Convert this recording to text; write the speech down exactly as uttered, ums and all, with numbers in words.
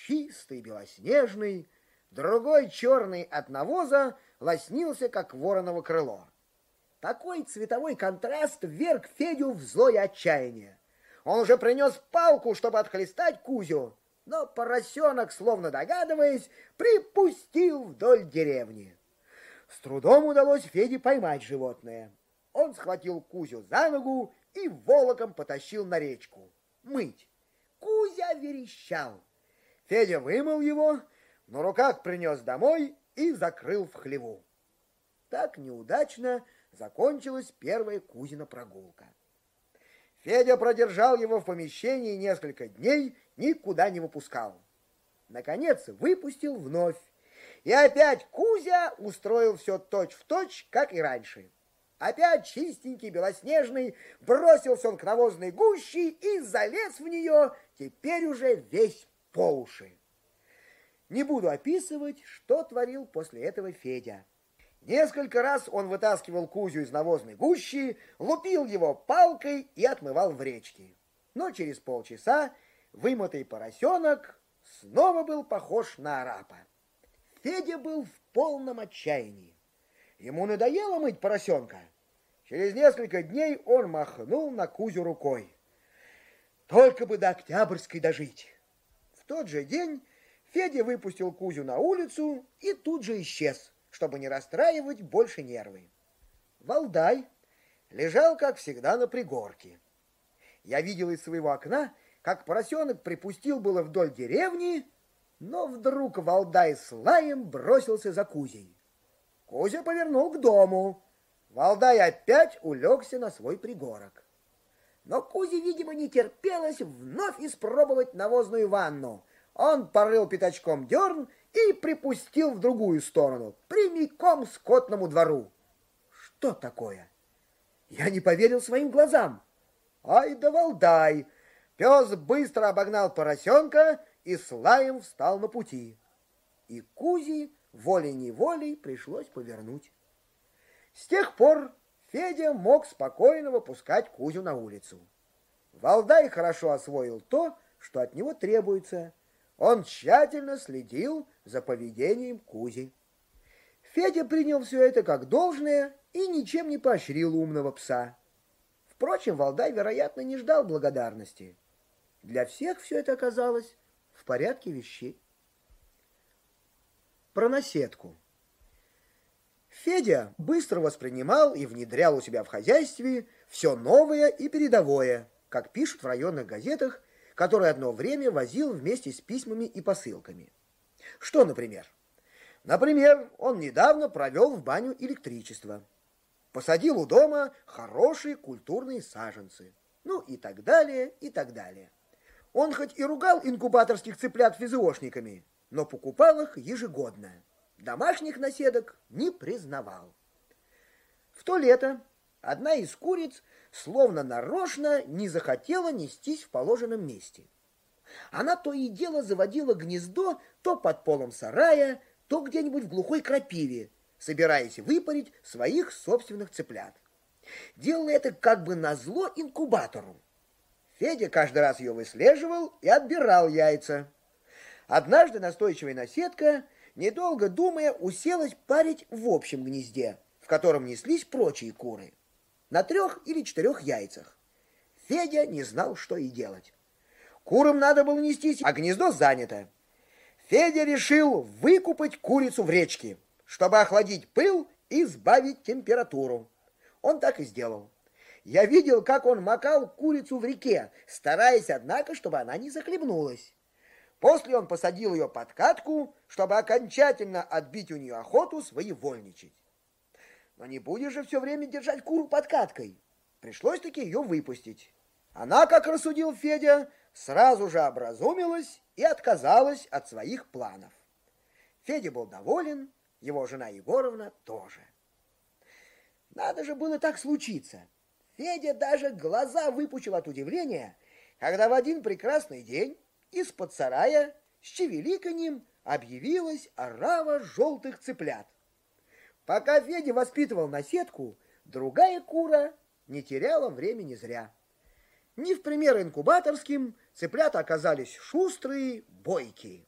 чистый, белоснежный, другой, черный от навоза, лоснился, как вороново крыло. Такой цветовой контраст вверг Федю в злое отчаяние. Он уже принес палку, чтобы отхлестать Кузю, но поросенок, словно догадываясь, припустил вдоль деревни. С трудом удалось Феде поймать животное. Он схватил Кузю за ногу и волоком потащил на речку. Мыть. Кузя верещал. Федя вымыл его, на руках принес домой и закрыл в хлеву. Так неудачно закончилась первая Кузина прогулка. Федя продержал его в помещении несколько дней, никуда не выпускал. Наконец выпустил вновь. И опять Кузя устроил все точь-в-точь, как и раньше. Опять чистенький, белоснежный, бросился он к навозной гуще и залез в нее, теперь уже весь по уши. Не буду описывать, что творил после этого Федя. Несколько раз он вытаскивал Кузю из навозной гущи, лупил его палкой и отмывал в речке. Но через полчаса вымытый поросенок снова был похож на арапа. Федя был в полном отчаянии. Ему надоело мыть поросенка. Через несколько дней он махнул на Кузю рукой. Только бы до Октябрьской дожить. В тот же день Федя выпустил Кузю на улицу и тут же исчез, чтобы не расстраивать больше нервы. Валдай лежал, как всегда, на пригорке. Я видел из своего окна, как поросенок припустил было вдоль деревни, но вдруг Валдай с лаем бросился за Кузей. Кузя повернул к дому. Валдай опять улегся на свой пригорок. Но Кузе, видимо, не терпелось вновь испробовать навозную ванну. Он порыл пятачком дерн и припустил в другую сторону, прямиком к скотному двору. Что такое? Я не поверил своим глазам. Ай да Валдай! Пес быстро обогнал поросенка и с лаем встал на пути. И Кузе волей-неволей пришлось повернуть. С тех пор Федя мог спокойно выпускать Кузю на улицу. Валдай хорошо освоил то, что от него требуется. Он тщательно следил за поведением Кузи. Федя принял все это как должное и ничем не поощрил умного пса. Впрочем, Валдай, вероятно, не ждал благодарности. Для всех все это оказалось в порядке вещей. Про наседку. Федя быстро воспринимал и внедрял у себя в хозяйстве все новое и передовое, как пишут в районных газетах, которые одно время возил вместе с письмами и посылками. Что, например? Например, он недавно провел в баню электричество, посадил у дома хорошие культурные саженцы, ну и так далее, и так далее. Он хоть и ругал инкубаторских цыплят физиошниками, но покупал их ежегодно. Домашних наседок не признавал. В то лето одна из куриц словно нарочно не захотела нестись в положенном месте. Она то и дело заводила гнездо то под полом сарая, то где-нибудь в глухой крапиве, собираясь выпарить своих собственных цыплят. Делала это как бы назло инкубатору. Федя каждый раз ее выслеживал и отбирал яйца. Однажды настойчивая наседка, недолго думая, уселась парить в общем гнезде, в котором неслись прочие куры, на трех или четырех яйцах. Федя не знал, что и делать. Курам надо было нестись, а гнездо занято. Федя решил выкупать курицу в речке, чтобы охладить пыл и сбавить температуру. Он так и сделал. Я видел, как он макал курицу в реке, стараясь, однако, чтобы она не захлебнулась. После он посадил ее под катку, чтобы окончательно отбить у нее охоту своевольничать. Но не будешь же все время держать куру под каткой. Пришлось-таки ее выпустить. Она, как рассудил Федя, сразу же образумилась и отказалась от своих планов. Федя был доволен, его жена Егоровна тоже. Надо же было так случиться. Федя даже глаза выпучил от удивления, когда в один прекрасный день из-под сарая с чевеликаньем объявилась орава желтых цыплят. Пока Федя воспитывал наседку, другая кура не теряла времени зря. Не в пример инкубаторским, цыплята оказались шустрые, бойкие.